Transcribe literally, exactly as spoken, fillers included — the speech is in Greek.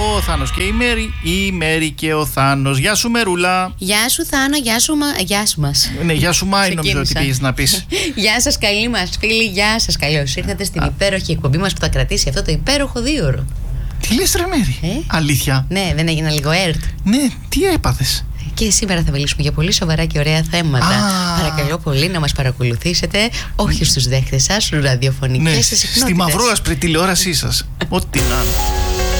ο Θάνος και η Μέρη, η Μέρη και ο Θάνος. Γεια σου Μερούλα. Γεια σου Θάνο, γεια σου, μα... γεια σου μας. Ναι, γεια σου Μάη, νομίζω ότι πήγες να πεις. Γεια σας καλοί μας φίλοι, γεια σας, καλώς ήρθατε στην υπέροχη εκπομπή μας που θα κρατήσει αυτό το υπέροχο δίωρο. Τι λες ρε Μέρη, ε? Αλήθεια? Ναι, δεν έγινα λίγο έρτ? Ναι, τι έπαθες? Και σήμερα θα μιλήσουμε για πολύ σοβαρά και ωραία θέματα. Α. Παρακαλώ πολύ να μας παρακολουθήσετε, όχι στους δέχτες σας, ραδιοφωνικές Ναι, σας συχνότητες. στη μαυρόασπρη τηλεόρασή σας. Ό,τι να είναι.